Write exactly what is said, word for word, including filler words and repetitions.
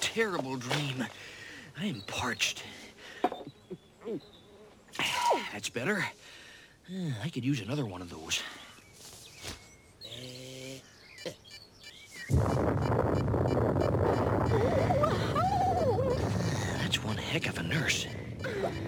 terrible dream. I am parched. That's better. Uh, I could use another one of those. That's one heck of a nurse.